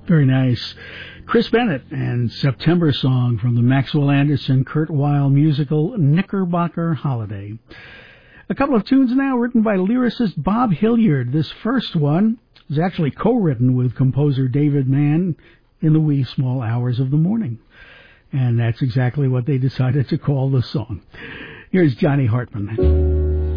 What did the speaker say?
Very nice. Chris Bennett and September Song from the Maxwell Anderson Kurt Weill musical Knickerbocker Holiday. A couple of tunes now written by lyricist Bob Hilliard. This first one is actually co-written with composer David Mann in the wee small hours of the morning. And that's exactly what they decided to call the song. Here's Johnny Hartman.